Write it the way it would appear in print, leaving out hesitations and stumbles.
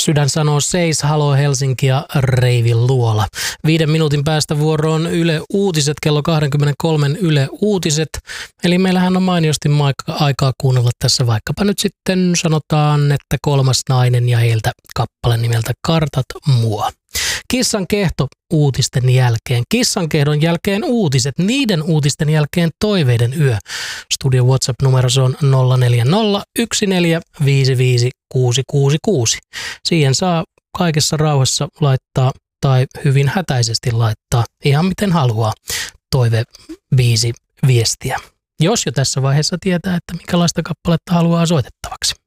Sydän sanoo seis, Halo Helsinki ja Reivi Luola. 5 minuutin päästä vuoroon Yle Uutiset, kello 23 Yle Uutiset. Eli meillähän on mainiosti aikaa kuunnella tässä vaikkapa nyt sitten sanotaan, että Kolmas nainen ja heiltä kappale nimeltä Kartat mua. Kissan kehto uutisten jälkeen. Kissan kehdon jälkeen uutiset. Niiden uutisten jälkeen toiveiden yö. Studio WhatsApp-numero on 0401455666. Siihen saa kaikessa rauhassa laittaa tai hyvin hätäisesti laittaa ihan miten haluaa toivebiisi viestiä. Jos jo tässä vaiheessa tietää, että minkälaista kappaletta haluaa soitettavaksi.